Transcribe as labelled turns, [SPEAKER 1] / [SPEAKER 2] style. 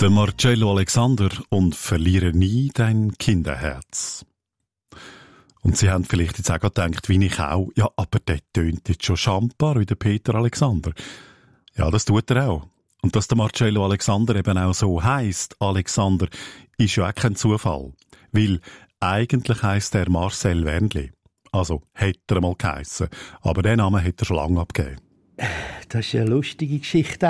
[SPEAKER 1] Der Marcello Alexander und verliere nie dein Kinderherz. Und Sie haben vielleicht jetzt auch gedacht, wie ich auch, ja, aber der tönt jetzt schon schambar wie der Peter Alexander. Ja, das tut er auch. Und dass der Marcello Alexander eben auch so heisst, Alexander, ist ja auch kein Zufall. Weil eigentlich heisst er Marcel Wendli. Also, hätte er mal geheissen. Aber den Namen hat er schon lange abgegeben.
[SPEAKER 2] Das ist eine lustige Geschichte